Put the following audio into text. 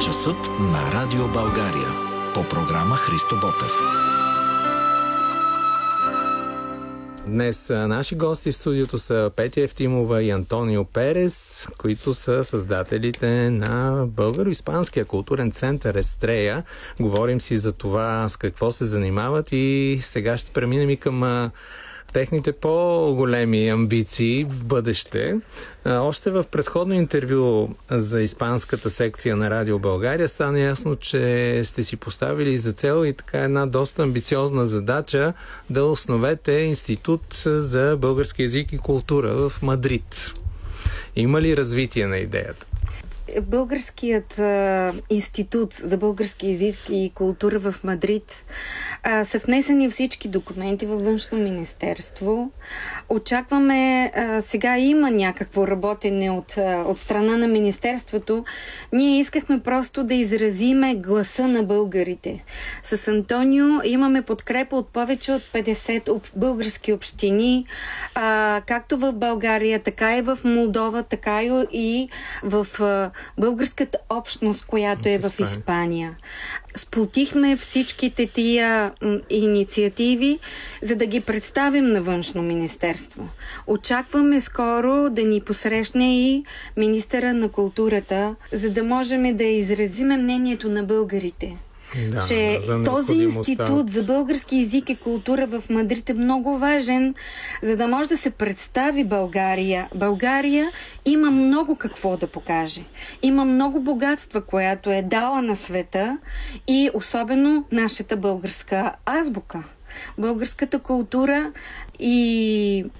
Часът на Радио България. По програма Христо Ботев. Днес наши гости в студиото са Петя Евтимова и Антонио Перес, които са създателите на Българо-испанския културен център Естрея. Говорим си за това с какво се занимават и сега ще преминем и към техните по-големи амбиции в бъдеще. Още в предходно интервю за испанската секция на Радио България стана ясно, че сте си поставили за цел и така една доста амбициозна задача да основете институт за български език и култура в Мадрид. Има ли развитие на идеята? Българският институт за български език и култура в Мадрид са внесени всички документи във Външно министерство. Очакваме, сега има някакво работене от страна на министерството. Ние искахме просто да изразиме гласа на българите. С Антонио имаме подкрепа от повече от 50 български общини, както в България, така и в Молдова, така и в българската общност, която е в Испания. Сплотихме всичките тия инициативи, за да ги представим на Външно министерство. Очакваме скоро да ни посрещне и министъра на културата, за да можем да изразиме мнението на българите. Да, че този институт за български език и култура в Мадрид е много важен, за да може да се представи България. България има много какво да покаже. Има много богатства, която е дала на света и особено нашата българска азбука. Българската култура и